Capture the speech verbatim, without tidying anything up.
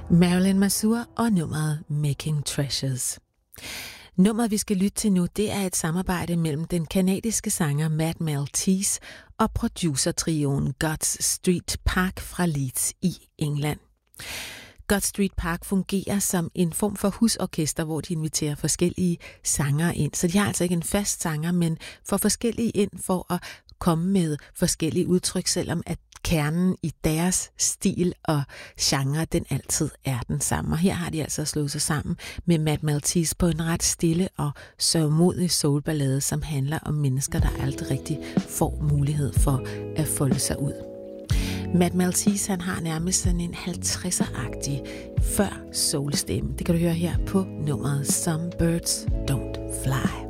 Marilyn Mazur og nummeret Making Treasures. Nummeret, vi skal lytte til nu, det er et samarbejde mellem den kanadiske sanger Matt Maltese og producer-trioen Guts Street Park fra Leeds i England. Guts Street Park fungerer som en form for husorkester, hvor de inviterer forskellige sangere ind. Så de har altså ikke en fast sanger, men får forskellige ind for at komme med forskellige udtryk, selvom at kernen i deres stil og genre, den altid er den samme. Og her har de altså slået sig sammen med Matt Maltese på en ret stille og sørgmodig soulballade, som handler om mennesker, der aldrig rigtig får mulighed for at folde sig ud. Matt Maltese, han har nærmest sådan en halvtredser-agtig før soulstemme. Det kan du høre her på nummeret Some Birds Don't Fly.